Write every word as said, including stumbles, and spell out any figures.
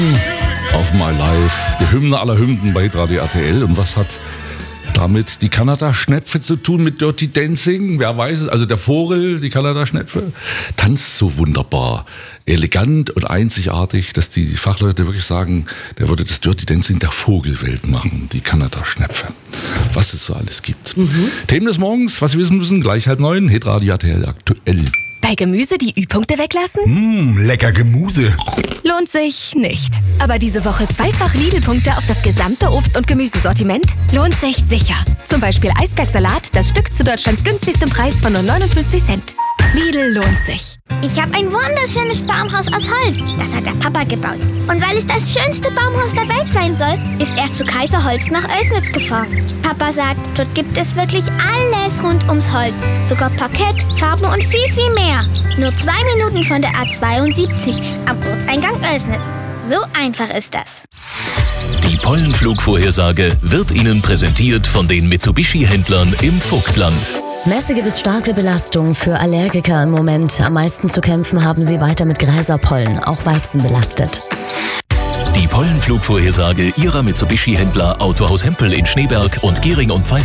Auf My Life, die Hymne aller Hymnen bei Radio R T L. Und was hat damit die Kanada-Schnepfe zu tun mit Dirty Dancing? Wer weiß es? Also der Vogel, die Kanada-Schnepfe, tanzt so wunderbar, elegant und einzigartig, dass die Fachleute wirklich sagen, der würde das Dirty Dancing der Vogelwelt machen, die Kanada-Schnepfe. Was es so alles gibt. Mhm. Themen des Morgens, was Sie wissen müssen, gleich halb neun, Hitradio R T L aktuell. Bei Gemüse die Ü-Punkte weglassen? Mmh, lecker Gemüse. Lohnt sich nicht. Aber diese Woche zweifach Lidl-Punkte auf das gesamte Obst- und Gemüsesortiment? Lohnt sich sicher. Zum Beispiel Eisbergsalat, das Stück zu Deutschlands günstigstem Preis von nur neunundfünfzig Cent. Lidl lohnt sich. Ich habe ein wunderschönes Baumhaus aus Holz. Das hat der Papa gebaut. Und weil es das schönste Baumhaus der Welt sein soll, ist er zu Kaiserholz nach Oelsnitz gefahren. Papa sagt, dort gibt es wirklich alles rund ums Holz. Sogar Parkett, Farben und viel, viel mehr. Nur zwei Minuten von der A zweiundsiebzig am Ortseingang Oelsnitz. So einfach ist das. Die Pollenflugvorhersage wird Ihnen präsentiert von den Mitsubishi-Händlern im Vogtland. Mäßige bis starke Belastung für Allergiker im Moment. Am meisten zu kämpfen haben sie weiter mit Gräserpollen, auch Weizen belastet. Die Pollenflugvorhersage Ihrer Mitsubishi-Händler Autohaus Hempel in Schneeberg und Gering und Pfeiffer.